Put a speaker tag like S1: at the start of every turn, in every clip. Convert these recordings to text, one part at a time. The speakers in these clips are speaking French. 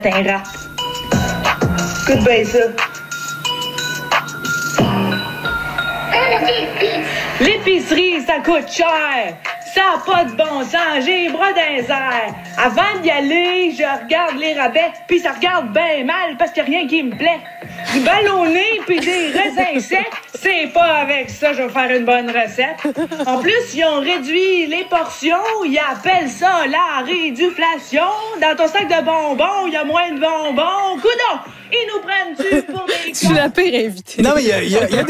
S1: un rap. Écoute bien ça. L'épicerie, ça coûte cher. Ça n'a pas de bon sens. J'ai les bras dans les airs. Avant d'y aller, je regarde les rabais, puis ça regarde bien mal parce qu'il n'y a rien qui me plaît. Du ballonné puis des raisins secs, c'est pas avec ça je vais faire une bonne recette. En plus, ils ont réduit les portions. Ils appellent ça la réduflation. Dans ton sac de bonbons, il y a moins de bonbons. Coudon! Ils nous prennent-tu pour des
S2: Je suis la pire invitée.
S3: Non, mais il y a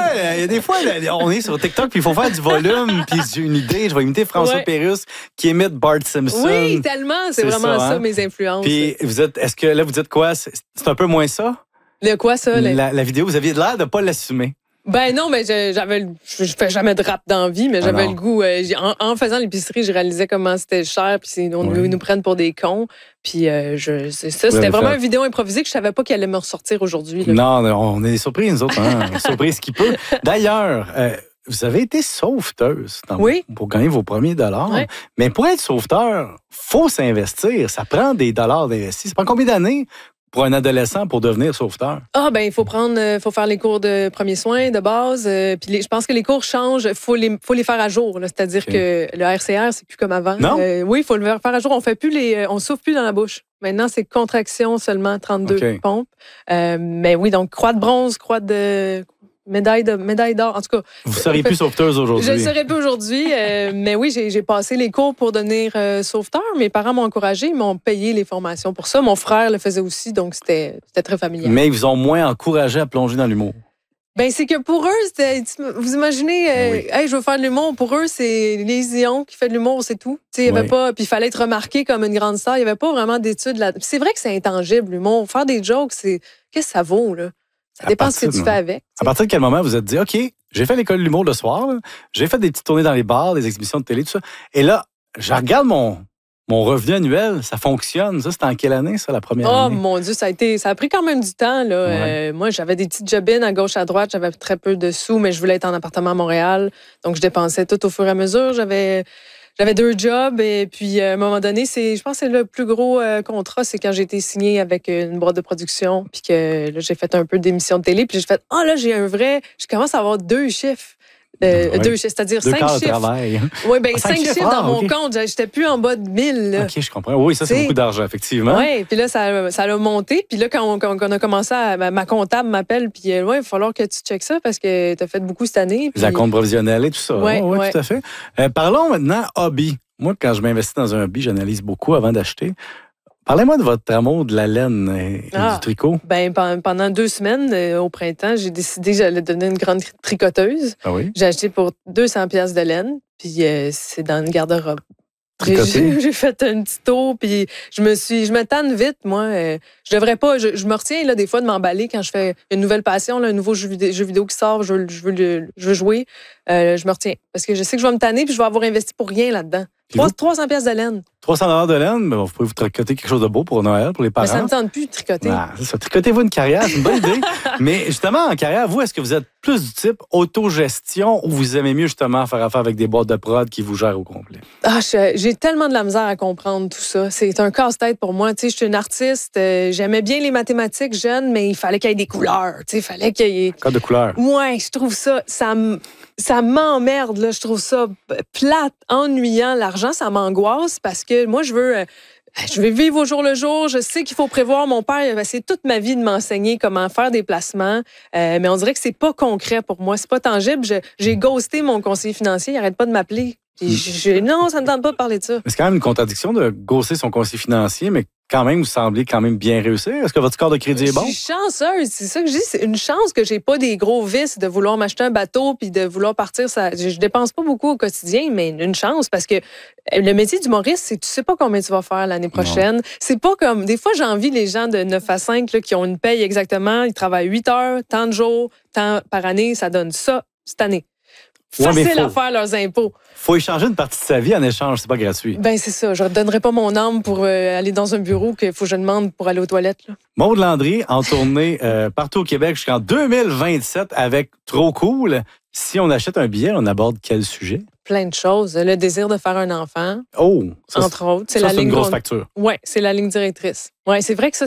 S3: des fois, on est sur TikTok, puis il faut faire du volume, puis j'ai une idée, je vais imiter François Pérusse qui imite Bart Simpson.
S2: Oui, tellement, c'est vraiment ça, mes influences.
S3: Puis est-ce que là, vous dites quoi? C'est un peu moins ça?
S2: Le quoi, ça?
S3: La vidéo, vous aviez l'air de pas l'assumer.
S2: Ben non, mais je fais jamais de rap dans la vie, mais j'avais le goût. En faisant l'épicerie, je réalisais comment c'était cher, puis ils nous prennent pour des cons. Puis c'est ça, c'était vraiment une vidéo improvisée que je savais pas qu'elle allait me ressortir aujourd'hui. Là.
S3: Non, on est surpris, nous autres. Hein? Surprise qui peut. D'ailleurs, vous avez été sauveteuse pour gagner vos premiers dollars. Oui. Mais pour être sauveteur, faut s'investir. Ça prend des dollars d'investis. Ça prend combien d'années pour un adolescent pour devenir sauveteur?
S2: Ah, ben, il faut faire les cours de premiers soins de base. Puis je pense que les cours changent. Faut les faire à jour, là. C'est-à-dire que le RCR, c'est plus comme avant.
S3: Non?
S2: Oui, il faut le faire à jour. On souffle plus dans la bouche. Maintenant, c'est contraction seulement, 32 pompes. Mais oui, donc, croix de bronze, croix de médaille d'or. En tout cas.
S3: Vous ne seriez plus sauveteuse aujourd'hui.
S2: Je ne serais plus aujourd'hui. Mais oui, j'ai passé les cours pour devenir sauveteur. Mes parents m'ont encouragé, ils m'ont payé les formations pour ça. Mon frère le faisait aussi, donc c'était très familial.
S3: Mais ils vous ont moins encouragé à plonger dans l'humour.
S2: Ben c'est que pour eux, vous imaginez, hey, je veux faire de l'humour. Pour eux, c'est Lise Dion qui fait de l'humour, c'est tout. Il y avait pas, puis il fallait être remarqué comme une grande star. Il n'y avait pas vraiment d'études là. C'est vrai que c'est intangible, l'humour. Faire des jokes, qu'est-ce que ça vaut, là? Ça dépend de ce que tu fais avec.
S3: À partir de quel moment vous vous êtes dit, OK, j'ai fait l'école de l'humour le soir, là, j'ai fait des petites tournées dans les bars, des exhibitions de télé, tout ça. Et là, je regarde mon revenu annuel, ça fonctionne. Ça, c'était en quelle année, ça, la première année?
S2: Oh, mon Dieu, ça a pris quand même du temps, là. Moi, j'avais des petites job-ins à gauche, à droite. J'avais très peu de sous, mais je voulais être en appartement à Montréal. Donc, je dépensais tout au fur et à mesure. J'avais 2 jobs et puis à un moment donné, je pense que c'est le plus gros contrat, c'est quand j'ai été signée avec une boîte de production puis que là, j'ai fait un peu d'émissions de télé puis j'ai fait là je commence à avoir 2 chiffres. 2 chiffres, c'est-à-dire 5 chiffres. Oui, bien 5 chiffres dans mon compte. J'étais plus en bas de 1000. Là.
S3: OK, je comprends. Oui, ça, c'est beaucoup d'argent, effectivement.
S2: Oui, puis là, ça a monté. Puis là, quand on a commencé, ma comptable m'appelle, puis il va falloir que tu checkes ça parce que tu as fait beaucoup cette année.
S3: Les acomptes provisionnels et tout ça. Oui, tout à fait. Parlons maintenant hobby. Moi, quand je m'investis dans un hobby, j'analyse beaucoup avant d'acheter. Parlez-moi de votre amour de la laine et du tricot.
S2: Ben, pendant 2 semaines, au printemps, j'ai décidé que j'allais devenir une grande tricoteuse.
S3: Ah oui?
S2: J'ai acheté pour 200 pièces de laine, puis c'est dans une garde-robe. J'ai fait un petit tour, puis je me tanne vite, moi. Je devrais pas... Je me retiens, là, des fois, de m'emballer quand je fais une nouvelle passion, là, un nouveau jeu vidéo qui sort, je veux jouer. Je me retiens. Parce que je sais que je vais me tanner, puis je vais avoir investi pour rien là-dedans. 300 pièces de laine.
S3: 300 $ de laine, vous pouvez vous tricoter quelque chose de beau pour Noël, pour les parents.
S2: Mais ça ne me tente plus de tricoter.
S3: C'est ça. Tricotez-vous une carrière, c'est une bonne idée. Mais justement, en carrière, vous, est-ce que vous êtes plus du type autogestion ou vous aimez mieux justement faire affaire avec des boîtes de prod qui vous gèrent au complet?
S2: J'ai tellement de la misère à comprendre tout ça. C'est un casse-tête pour moi. Tu sais, je suis une artiste. J'aimais bien les mathématiques jeune, mais il fallait qu'il y ait des couleurs. Tu sais, il fallait qu'il y ait...
S3: Code de couleurs.
S2: Ouais, je trouve ça m'emmerde, là. Je trouve ça plate, ennuyant. L'argent, ça m'angoisse parce que moi, je veux vivre au jour le jour. Je sais qu'il faut prévoir. Mon père, il a essayé toute ma vie de m'enseigner comment faire des placements. Mais on dirait que c'est pas concret pour moi. C'est pas tangible. J'ai ghosté mon conseiller financier. Il arrête pas de m'appeler. Non, ça ne me tente pas de parler de ça.
S3: C'est quand même une contradiction de ghoster son conseiller financier, mais quand même, vous semblez quand même bien réussir. Est-ce que votre score de crédit est bon?
S2: Je suis chanceuse. C'est ça que je dis. C'est une chance que j'ai pas des gros vices de vouloir m'acheter un bateau puis de vouloir partir. Je dépense pas beaucoup au quotidien, mais une chance parce que le métier d'humoriste, c'est tu sais pas combien tu vas faire l'année prochaine. Non. C'est pas comme... Des fois, j'envie les gens de 9 à 5 là, qui ont une paye exactement. Ils travaillent 8 heures, tant de jours, tant par année. Ça donne ça cette année. Facile à faire leurs impôts.
S3: Faut échanger une partie de sa vie en échange, c'est pas gratuit.
S2: Ben c'est ça, je ne redonnerai pas mon âme pour aller dans un bureau qu'il faut que je demande pour aller aux toilettes. Là.
S3: Maude Landry en tournée partout au Québec jusqu'en 2027 avec Trop Cool. Si on achète un billet, on aborde quel sujet?
S2: Plein de choses. Le désir de faire un enfant.
S3: Oh!
S2: Entre autres.
S3: C'est une grosse facture.
S2: Oui, c'est la ligne directrice. Oui, c'est vrai que ça,